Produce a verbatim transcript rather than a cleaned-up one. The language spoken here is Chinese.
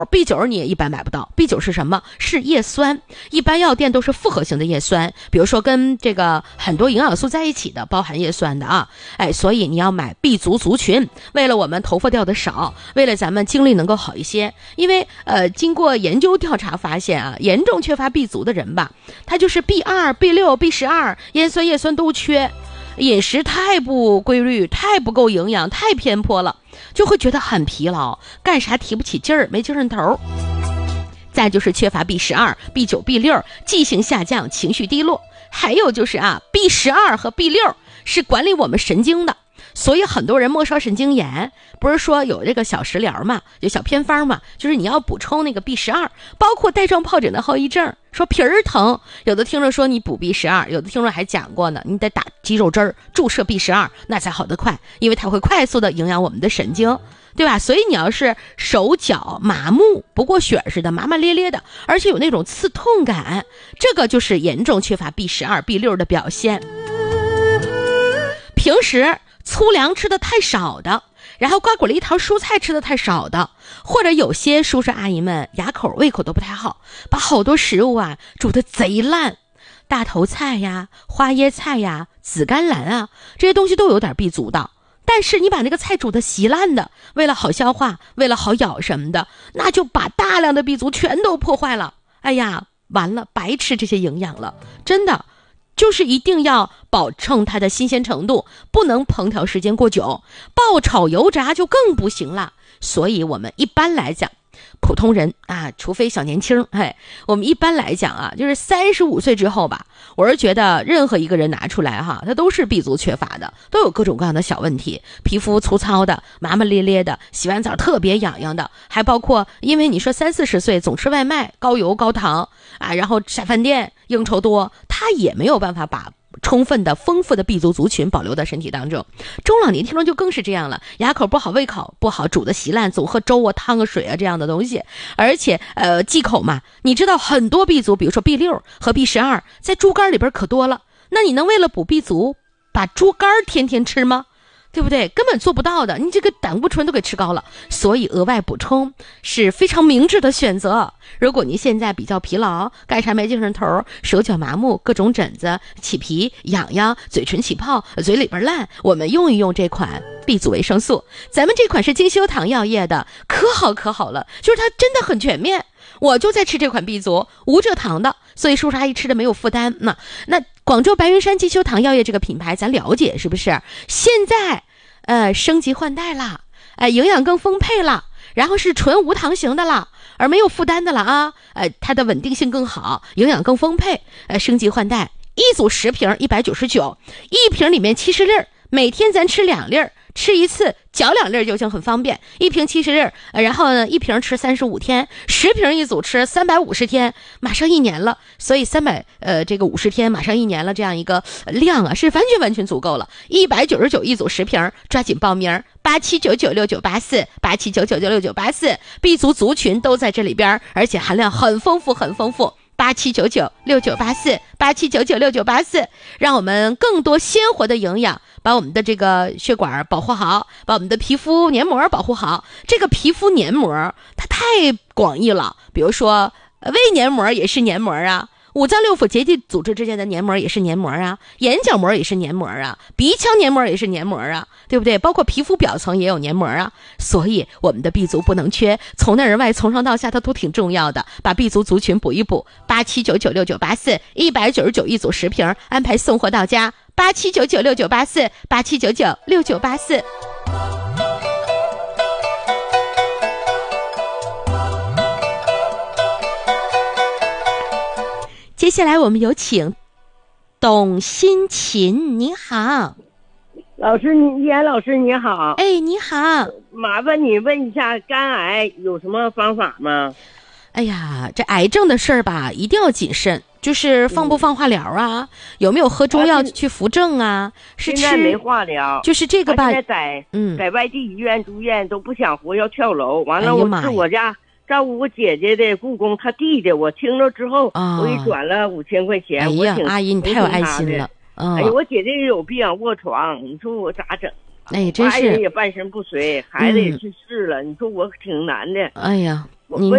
B 九 你也一般买不到。 B 九 是什么？是叶酸，一般药店都是复合型的叶酸，比如说跟这个很多营养素在一起的，包含叶酸的啊。哎，所以你要买 B 族族群，为了我们头发掉的少，为了咱们精力能够好一些。因为呃，经过研究调查发现啊，严重缺乏 B 族的人吧，他就是 B 二、B 六、B 十二 烟酸叶酸都缺，饮食太不规律，太不够营养，太偏颇了，就会觉得很疲劳，干啥提不起劲儿，没精神头。再就是缺乏 B 十二、B 九、B 六，记性下降，情绪低落。还有就是啊 B 十二和 B 六是管理我们神经的，所以很多人末梢神经炎，不是说有这个小食疗嘛，有小偏方嘛，就是你要补充那个 B 十二，包括带状疱疹的后遗症，说皮儿疼，有的听着说你补 B 十二，有的听着还讲过呢，你得打肌肉针注射 B 十二，那才好得快，因为它会快速的营养我们的神经，对吧？所以你要是手脚麻木，不过血似的麻麻咧咧的，而且有那种刺痛感，这个就是严重缺乏 B 十二、B 六的表现。平时粗粮吃的太少的，然后瓜果梨桃蔬菜吃的太少的，或者有些叔叔阿姨们牙口胃口都不太好，把好多食物啊煮得贼烂，大头菜呀、花椰菜呀、紫甘蓝啊，这些东西都有点 B 族的。但是你把那个菜煮得稀烂的，为了好消化，为了好咬什么的，那就把大量的 B 族全都破坏了。哎呀，完了，白吃这些营养了，真的。就是一定要保证它的新鲜程度，不能烹调时间过久，爆炒油炸就更不行了。所以我们一般来讲，普通人啊，除非小年轻，嘿，我们一般来讲啊，就是三十五岁之后吧，我是觉得任何一个人拿出来哈，他都是 B 族缺乏的，都有各种各样的小问题，皮肤粗糙的、麻麻咧咧的，洗完澡特别痒痒的，还包括因为你说三四十岁总吃外卖，高油高糖啊，然后下饭店应酬多，他也没有办法把充分的丰富的 B 族族群保留在身体当中。中老年听众就更是这样了，牙口不好，胃口不好，煮的稀烂，总喝粥啊汤啊水啊这样的东西，而且呃忌口嘛，你知道很多 B 族，比如说 B 六 和 B 十二 在猪肝里边可多了，那你能为了补 B 族把猪肝天天吃吗？对不对？根本做不到的，你这个胆固醇都给吃高了，所以额外补充是非常明智的选择。如果您现在比较疲劳，干啥没精神头，手脚麻木，各种疹子、起皮、痒痒，嘴唇起泡，嘴里边烂，我们用一用这款 B 族维生素，咱们这款是金修堂药业的，可好可好了，就是它真的很全面。我就在吃这款 B 族无蔗糖的，所以叔叔阿姨吃的没有负担。那那广州白云山金修堂药业这个品牌咱了解是不是？现在呃升级换代了，呃营养更丰沛了，然后是纯无糖型的了，而没有负担的了啊，呃它的稳定性更好，营养更丰沛，呃升级换代，一组十瓶一百九十九，一瓶里面七十粒，每天咱吃两粒，吃一次嚼两粒就行，很方便。一瓶七十粒，呃、然后呢一瓶吃三十五天，十瓶一组吃三百五十天，马上一年了。所以三百呃这个五十天马上一年了，这样一个量啊是完全完全足够了。一百九十九一组十瓶，抓紧报名，八七九九六九八四，八七九九九六九八四 ，B 族族群都在这里边，而且含量很丰富很丰富。八七九九六九八四，八七九九六九八四，让我们更多鲜活的营养，把我们的这个血管保护好，把我们的皮肤黏膜保护好。这个皮肤黏膜它太广义了，比如说胃黏膜也是黏膜啊，五脏六腑结缔组织之间的黏膜也是黏膜啊，眼角膜也是黏膜啊，鼻腔黏膜也是黏膜啊，对不对？包括皮肤表层也有黏膜啊。所以我们的 B 族不能缺，从内而外从上到下它都挺重要的，把 B 族族群补一补。八七九九六九八四，一百九十九一组十瓶，安排送货到家。八七九九六九八四，八七九九六九八四。接下来我们有请董新琴，你好。 老师，你叶老师你好。 哎，你好。 麻烦你问一下，肝癌有什么方法吗？ 哎呀，这癌症的事儿吧，一定要谨慎。就是放不放化疗啊？嗯、有没有喝中药去扶正啊？是吃现在没化疗， 就是这个吧。 现在在嗯，在外地医院住院都不想活，要跳楼。完了，哎、我是我家照顾我姐姐的故宫，他弟弟，我听了之后，哦、我给转了五千块钱。 哎呀，阿姨你太有爱心了。 嗯、哎呀，我姐姐也有病，卧床，你说我咋整？ 哎，真是。 爱人也半身不遂，孩子也去世了，嗯、你说我挺难的。 哎呀。 你